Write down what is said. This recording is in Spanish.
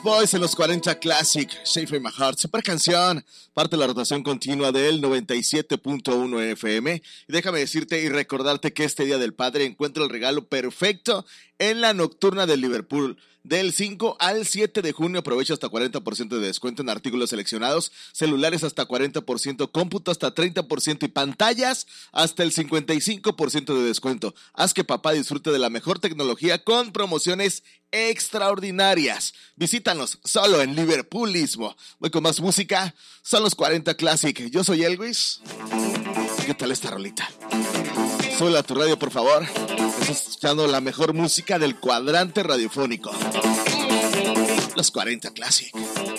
Boys en los 40 Classic, Safe in My Heart, super canción, parte de la rotación continua del 97.1 FM. Y déjame decirte y recordarte que este Día del Padre encuentra el regalo perfecto en la nocturna del Liverpool. Del 5 al 7 de junio aprovecha hasta 40% de descuento en artículos seleccionados, celulares hasta 40%, cómputo hasta 30% y pantallas hasta el 55% de descuento. Haz que papá disfrute de la mejor tecnología con promociones extraordinarias. Visítanos solo en Liverpoolismo. Voy con más música, son los 40 Classic. Yo soy Elvis. ¿Qué tal esta rolita? Súbela a tu radio, por favor. Estás escuchando la mejor música del cuadrante radiofónico. Los 40 Classic.